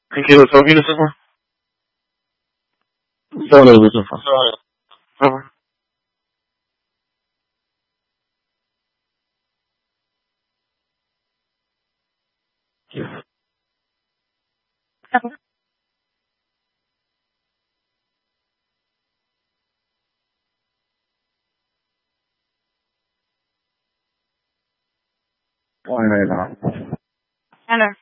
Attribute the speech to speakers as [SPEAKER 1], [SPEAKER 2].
[SPEAKER 1] ¿En qué otro vino se fue? Todo lo que se fue. Ajá. Bueno,
[SPEAKER 2] Hello.